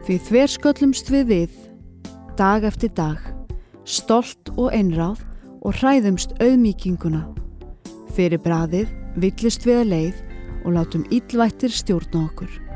Því þversköllumst við, dag eftir dag, stolt og einráð og hræðumst auðmýkinguna. Fyrir bragðið villist við að leið og látum illvættir stjórna okkur.